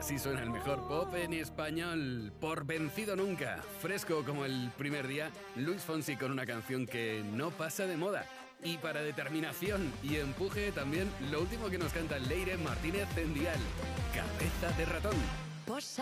Así suena el mejor pop en español. Por vencido nunca. Fresco como el primer día, Luis Fonsi con una canción que no pasa de moda. Y para determinación y empuje también lo último que nos canta Leire Martínez en Dial. Cabeza de ratón.